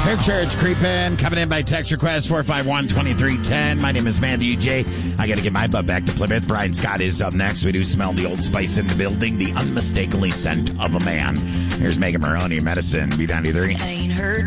Hair Church creeping, coming in by text request 451-2310. My name is Matthew J. I got to get my butt back to Plymouth. Brian Scott is up next. We do smell the Old Spice in the building, the unmistakably scent of a man. Here's Megan Maroney, Medicine, B93. I ain't heard